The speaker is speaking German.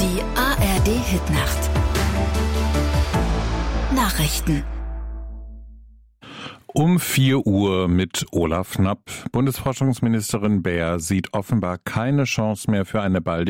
Die ARD-Hitnacht. Nachrichten. Um 4 Uhr mit Olaf Knapp. Bundesforschungsministerin Baer sieht offenbar keine Chance mehr für eine baldige